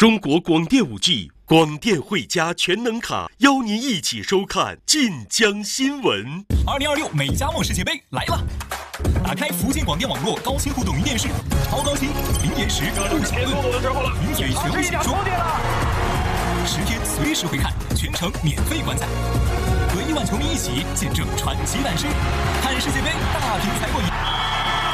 中国广电5G 广电汇加全能卡，邀您一起收看晋江新闻。 2026美加墨世界杯来了！打开福建广电网络高清互动云电视，超高清、零延时、不抢论、零嘴全部解说，10天随时回看，全程免费观赛，和亿万球迷一起见证传奇诞生，看世界杯大屏才过瘾。